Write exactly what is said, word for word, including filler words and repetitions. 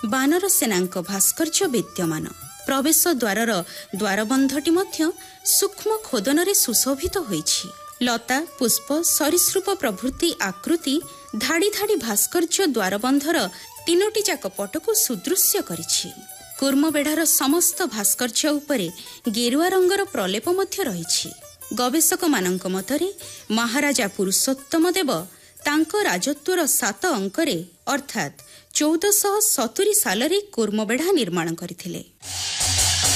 ବାନର ସେନାଙ୍କ ଭାସ୍କର୍ଯ୍ୟ ବିଦ୍ୟମାନ। ପ୍ରବେଶ ଦ୍ୱାରର ଦ୍ୱାରବନ୍ଧଟି ମଧ୍ୟ ସୂକ୍ଷ୍ମ ଖୋଦନରେ ସୁଶୋଭିତ ହୋଇଛି। ଲତା ପୁଷ୍ପ ସରୀସୃପ ପ୍ରଭୃତି ଆକୃତି ଧାଡ଼ି ଧାଡ଼ି ଭାସ୍କର୍ଯ୍ୟ ଦ୍ୱାରବନ୍ଧର ତିନୋଟି ଯାକ ପଟକୁ ସୁଦୃଶ୍ୟ କରିଛି। କୁର୍ମବେଢ଼ାର ସମସ୍ତ ଭାସ୍କର୍ଯ୍ୟ ଉପରେ ଗେରୁଆ ରଙ୍ଗର ପ୍ରଲେପ ମଧ୍ୟ ରହିଛି। ଗବେଷକମାନଙ୍କ ମତରେ ମହାରାଜା ପୁରୁଷୋତ୍ତମ ଦେବ ତାଙ୍କ ରାଜତ୍ୱର ସାତ ଅଙ୍କରେ ଅର୍ଥାତ୍ ଚଉଦଶହ ସତୁରି ସାଲରେ କୁର୍ମବେଢ଼ା ନିର୍ମାଣ କରିଥିଲେ।